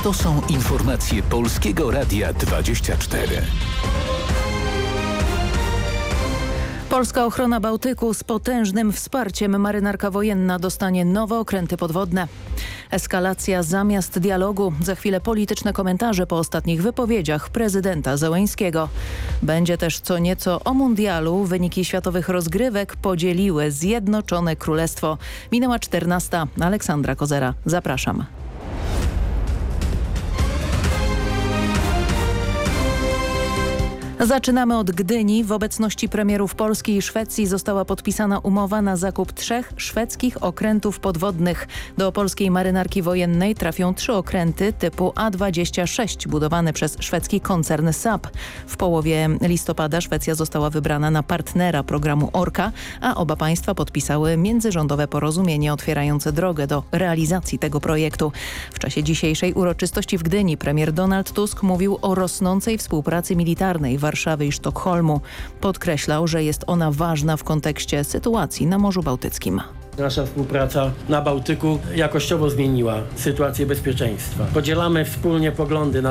To są informacje Polskiego Radia 24. Polska ochrona Bałtyku z potężnym wsparciem. Marynarka wojenna dostanie nowe okręty podwodne. Eskalacja zamiast dialogu. Za chwilę polityczne komentarze po ostatnich wypowiedziach prezydenta Zełeńskiego. Będzie też co nieco o mundialu. Wyniki światowych rozgrywek podzieliły Zjednoczone Królestwo. Minęła 14. Aleksandra Kozera. Zapraszam. Zaczynamy od Gdyni. W obecności premierów Polski i Szwecji została podpisana umowa na zakup 3 szwedzkich okrętów podwodnych. Do polskiej marynarki wojennej trafią 3 okręty typu A26 budowane przez szwedzki koncern Saab. W połowie listopada Szwecja została wybrana na partnera programu Orca, a oba państwa podpisały międzyrządowe porozumienie otwierające drogę do realizacji tego projektu. W czasie dzisiejszej uroczystości w Gdyni premier Donald Tusk mówił o rosnącej współpracy militarnej Warszawy i Sztokholmu. Podkreślał, że jest ona ważna w kontekście sytuacji na Morzu Bałtyckim. Nasza współpraca na Bałtyku jakościowo zmieniła sytuację bezpieczeństwa. Podzielamy wspólnie poglądy na